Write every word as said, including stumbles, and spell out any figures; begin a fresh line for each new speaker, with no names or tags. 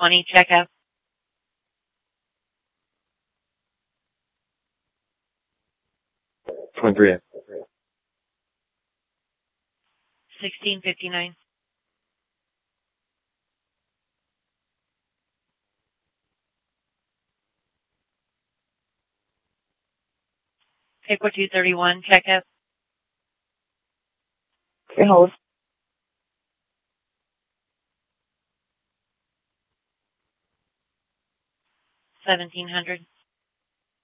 twenty, checkout.
twenty-three.
sixteen fifty-nine. Pickwa two thirty-one, checkout.
Three hold.
seventeen hundred.